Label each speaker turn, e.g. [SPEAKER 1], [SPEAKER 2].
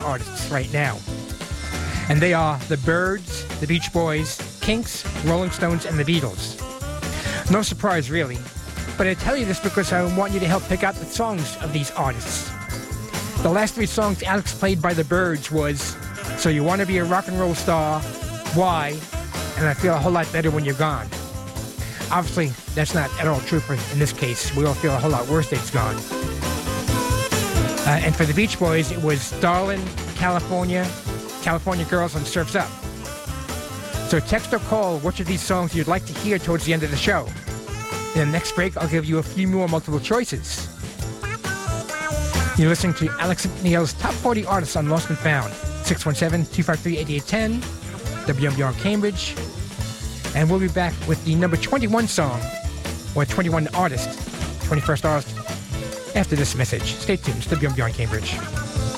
[SPEAKER 1] artists right now. And they are the Byrds, the Beach Boys, Kinks, Rolling Stones, and the Beatles. No surprise, really. But I tell you this because I want you to help pick out the songs of these artists. The last three songs Alex played by the Byrds was So You Want to Be a Rock and Roll Star, Why, and I Feel a Whole Lot Better When You're Gone. Obviously, that's not at all true in this case. We all feel a whole lot worse that it's gone. And for the Beach Boys, it was Darlin', California, California Girls, and Surf's Up. So text or call which of these songs you'd like to hear towards the end of the show. In the next break, I'll give you a few more multiple choices. You're listening to Alex McNeil's Top 40 Artists on Lost and Found, 617-253-8810, WMBR Cambridge. And we'll be back with the number 21 song, or 21 artist, 21st artist, after this message. Stay tuned. It's WMBR Cambridge.